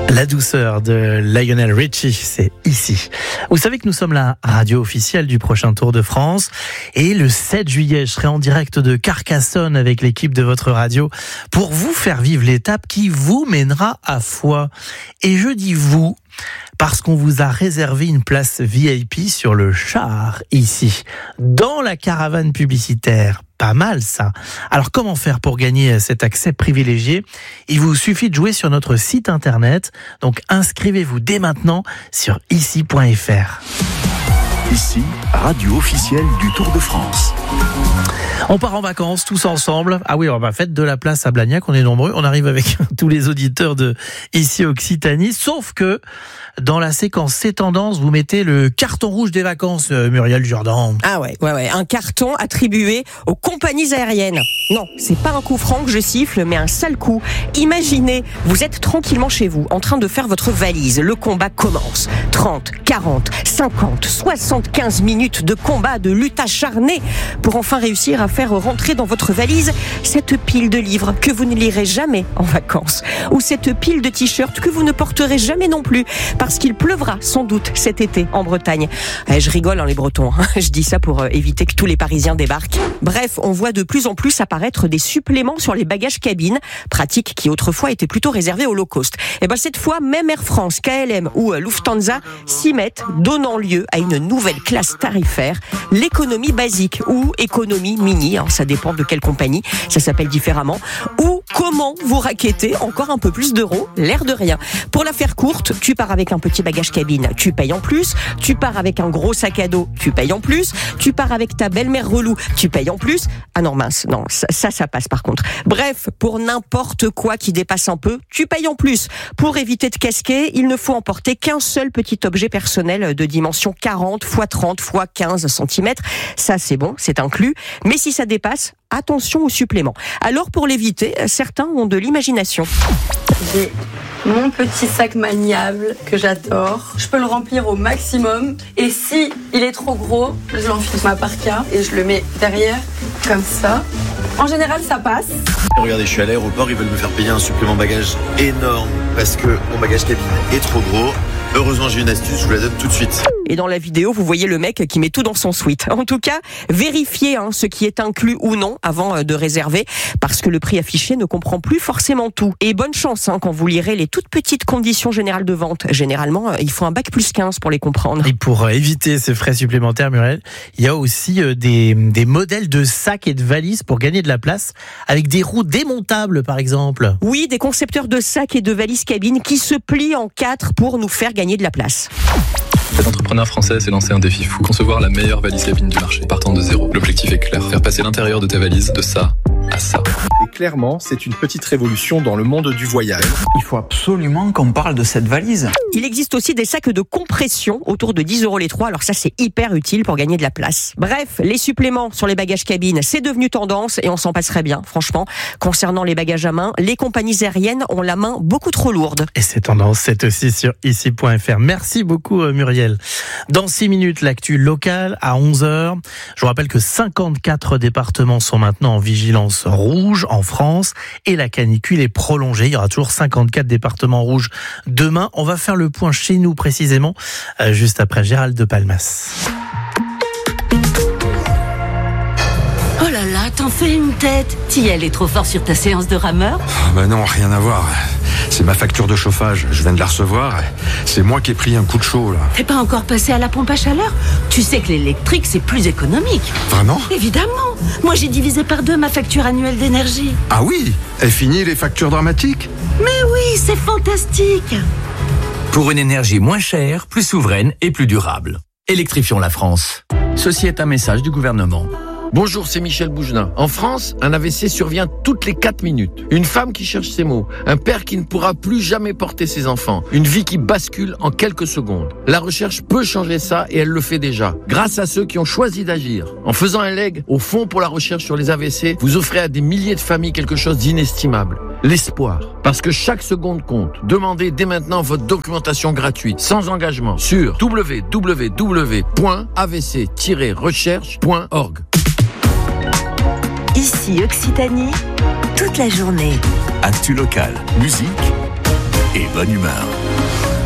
La douceur de Lionel Richie, c'est ici. Vous savez que nous sommes la radio officielle du prochain Tour de France. Et le 7 juillet, je serai en direct de Carcassonne avec l'équipe de votre radio pour vous faire vivre l'étape qui vous mènera à Foix. Et je dis vous, parce qu'on vous a réservé une place VIP sur le char, ici, dans la caravane publicitaire. Pas mal ça. Alors comment faire pour gagner cet accès privilégié ? Il vous suffit de jouer sur notre site internet. Donc inscrivez-vous dès maintenant sur ici.fr. Ici, radio officielle du Tour de France. On part en vacances tous ensemble. Ah oui, on va fête de la place à Blagnac, on est nombreux. On arrive avec tous les auditeurs de Ici Occitanie. Sauf que dans la séquence C'est Tendance, vous mettez le carton rouge des vacances, Muriel Jourdan. Ah ouais. Un carton attribué aux compagnies aériennes. Non, c'est pas un coup franc que je siffle, mais un sale coup. Imaginez, vous êtes tranquillement chez vous, en train de faire votre valise. Le combat commence. 30, 40, 50, 75 minutes de combat, de lutte acharnée pour enfin réussir à faire rentrer dans votre valise cette pile de livres que vous ne lirez jamais en vacances, ou cette pile de t-shirts que vous ne porterez jamais non plus, parce qu'il pleuvra sans doute cet été en Bretagne. Je rigole, les Bretons, je dis ça pour éviter que tous les Parisiens débarquent. Bref, on voit de plus en plus apparaître des suppléments sur les bagages cabines, pratique qui autrefois était plutôt réservée au low cost. Et cette fois, même Air France, KLM ou Lufthansa s'y mettent, donnant lieu à une nouvelle classe tarifaire, l'économie basique ou économie mini, ça dépend de quelle compagnie, ça s'appelle différemment, ou comment vous raquettez encore un peu plus d'euros, l'air de rien. Pour la faire courte, tu pars avec un petit bagage cabine, tu payes en plus, tu pars avec un gros sac à dos, tu payes en plus, tu pars avec ta belle-mère relou, tu payes en plus. Ah non mince, non, ça passe par contre. Bref, pour n'importe quoi qui dépasse un peu, tu payes en plus. Pour éviter de casquer, il ne faut emporter qu'un seul petit objet personnel de dimension 40 x 30 x 15 cm. Ça c'est bon, c'est inclus. Mais si ça dépasse, attention aux suppléments. Alors pour l'éviter, certains ont de l'imagination. J'ai mon petit sac maniable que j'adore. Je peux le remplir au maximum. Et si il est trop gros, je l'enfile ma parka et je le mets derrière, comme ça. En général, ça passe. Regardez, je suis à l'aéroport, ils veulent me faire payer un supplément bagage énorme parce que mon bagage cabine est trop gros. Heureusement, j'ai une astuce, je vous la donne tout de suite. Et dans la vidéo, vous voyez le mec qui met tout dans son suite. En tout cas, vérifiez ce qui est inclus ou non avant de réserver, parce que le prix affiché ne comprend plus forcément tout. Et bonne chance quand vous lirez les toutes petites conditions générales de vente. Généralement, il faut un bac plus 15 pour les comprendre. Et pour éviter ces frais supplémentaires, Muriel, il y a aussi des modèles de sacs et de valises pour gagner de la place, avec des roues démontables, par exemple. Oui, des concepteurs de sacs et de valises cabines qui se plient en 4 pour nous faire gagner de la place. Cet entrepreneur français s'est lancé un défi fou. Concevoir la meilleure valise cabine du marché, partant de zéro. L'objectif est clair, faire passer l'intérieur de ta valise de ça à ça. Et clairement, c'est une petite révolution dans le monde du voyage. Il faut absolument qu'on parle de cette valise. Il existe aussi des sacs de compression autour de 10 € les 3, alors ça c'est hyper utile pour gagner de la place. Bref, les suppléments sur les bagages cabines, c'est devenu tendance et on s'en passerait bien, franchement. Concernant les bagages à main, les compagnies aériennes ont la main beaucoup trop lourde. Et c'est tendance, c'est aussi sur ici.fr. Merci beaucoup Muriel. Dans 6 minutes, l'actu locale à 11h. Je vous rappelle que 54 départements sont maintenant en vigilance rouge en France et la canicule est prolongée. Il y aura toujours 54 départements rouges demain. On va faire le point chez nous précisément, juste après Gérald de Palmas. Oh là là, t'en fais une tête. T'y es allé trop fort sur ta séance de rameur ? Non, rien à voir. C'est ma facture de chauffage, je viens de la recevoir. C'est moi qui ai pris un coup de chaud, là. T'es pas encore passé à la pompe à chaleur ? Tu sais que l'électrique, c'est plus économique. Vraiment ? Évidemment. Moi, j'ai divisé par 2 ma facture annuelle d'énergie. Ah oui ? Et fini les factures dramatiques ? Mais oui, c'est fantastique. Pour une énergie moins chère, plus souveraine et plus durable. Électrifions la France. Ceci est un message du gouvernement. Bonjour, c'est Michel Bougenin. En France, un AVC survient toutes les 4 minutes. Une femme qui cherche ses mots, un père qui ne pourra plus jamais porter ses enfants, une vie qui bascule en quelques secondes. La recherche peut changer ça et elle le fait déjà, grâce à ceux qui ont choisi d'agir. En faisant un leg au Fonds pour la recherche sur les AVC, vous offrez à des milliers de familles quelque chose d'inestimable. L'espoir. Parce que chaque seconde compte. Demandez dès maintenant votre documentation gratuite, sans engagement, sur www.avc-recherche.org. Ici Occitanie, toute la journée. Actu locale, musique et bonne humeur.